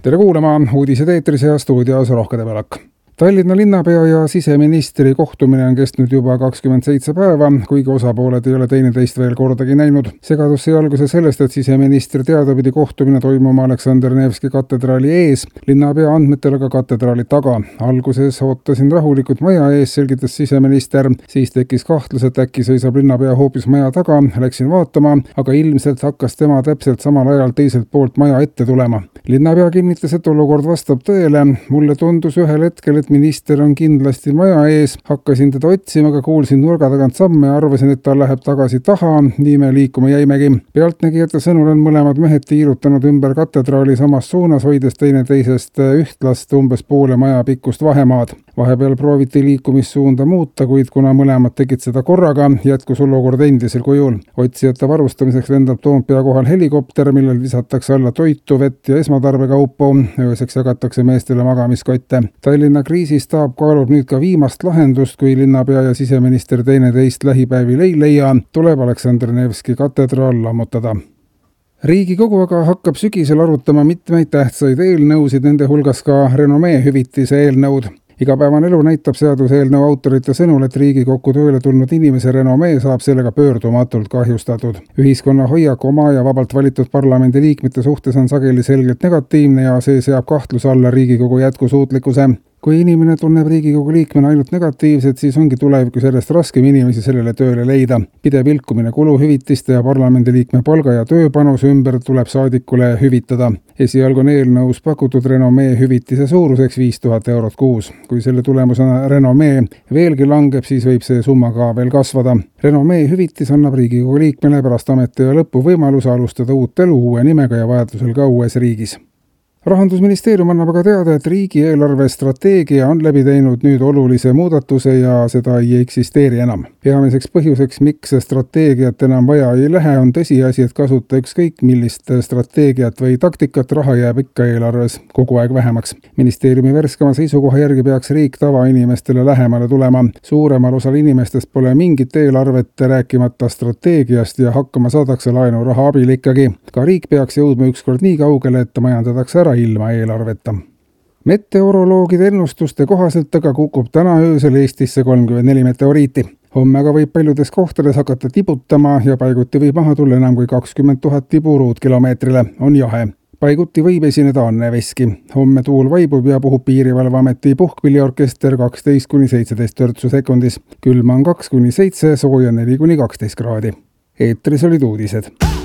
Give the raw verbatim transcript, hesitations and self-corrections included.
Tere kuulama, uudised eetris ja stuudios Rohke Debelak. Tallinna linnapea ja siseministri kohtumine on kestnud juba kakskümmend seitse päeva, kuigi osapooled ei ole teineteist veel kordagi näinud. Segadus sai alguse sellest, et siseministri teadapidi kohtumine toimuma Aleksandr Nevski katedraali ees, linnapea andmetel aga katedraali taga. Alguses ootasin rahulikult maja ees, selgitas siseminister, siis tekkis kahtlus, et äkki seisab linnapea hoopis maja taga, läksin vaatama, aga ilmselt hakkas tema täpselt samal ajal teiselt poolt maja ette tulema. Linnapea kinnitas, et olukord vastab tõele. Mulle tundus ühel hetkel, et minister on kindlasti maja ees. Hakkasin teda otsima, aga kuulsin nurga tagant samme ja arvasin, et ta läheb tagasi taha. Nii me liikuma jäimegi. Pealtnägijate sõnul on mõlemad mehed tiirutanud ümber katedraali samas suunas, hoides teineteisest ühtlast umbes poole maja pikkust vahemaad. Vahepeal prooviti liikumissuunda muuta, kuid kuna mõlemad tegid seda korraga, jätkus olukord endisel kujul. Otsijate varustamiseks lendab Toompea kohal helikopter, millel lisatakse alla toitu, vett ja esmatarbekaupu. Ööseks jagatakse meestele magamiskotte. Tallinna kriisistaab kaalub nüüd ka viimast lahendust, kui linnapea ja siseminister teineteist lähipäevil ei leia, tuleb Aleksandr Nevski katedraal lammutada. Riigikogu aga hakkab sügisel arutama mitmeid tähtsaid eelnõusid, nende hulgas ka renomee hüvitise eelnõud. Igapäevane elu näitab seaduseelnõu autorite sõnul, et Riigikokku tööle tulnud inimese renomee saab sellega pöördumatult kahjustatud. Ühiskonna hoiak oma ja vabalt valitud parlamendi liikmete suhtes on sageli selgelt negatiivne ja see seab kahtluse alla Riigikogu jätkusuutlikkuse. Kui inimene tunneb Riigikogu liikmena ainult negatiivset, siis ongi tulevikus järjest raskem inimesi sellele tööle leida. Pidev ilkumine kuluhüvitiste ja parlamendiliikme palga ja tööpanuse ümber tuleb saadikule hüvitada. Esialgu on eelnõus pakutud renomee hüvitise suuruseks viis tuhat eurot kuus. Kui selle tulemusena renomee veelgi langeb, siis võib see summa ka veel kasvada. Renomee hüvitis annab Riigikogu liikmele pärast ametiaja lõppu võimaluse alustada uut elu uue nimega ja vajadusel ka uues riigis. Rahandusministeerium annab aga teada, et riigieelarve strateegia on läbi teinud nüüd olulise muudatuse ja seda ei eksisteeri enam. Peamiseks põhjuseks, miks strateegiat enam vaja ei lähe, on tõsiasi, et kasuta ükskõik millist strateegiat või taktikat, raha jääb ikka eelarves kogu aeg vähemaks. Ministeeriumi värskema seisukoha järgi peaks riik tavainimestele lähemale tulema. Suuremal osal inimestest pole mingit eelarvet, rääkimata strateegiast ja hakkama saadakse laenuraha abil ikkagi. Ka riik peaks jõudma ükskord nii kaugele, et majandadaksä ära ilma eelarveta. Meteoroloogide ennustuste kohaselt aga kukub täna öösel Eestisse kolmkümmend neli meteoriiti. Homme aga võib paljudes kohtades hakata tibutama ja paiguti võib maha tulla enam kui kakskümmend tuhat tibu ruutkilomeetrile. On jahe. Paiguti võib esineda anneveski. Homme tuul vaibub ja puhub Piirivalveameti puhkpilliorkester kaksteist kuni seitseteist törtsu sekundis. Külma on kaks kuni seitse, sooja neli kuni kaksteist kraadi. Eetris olid uudised.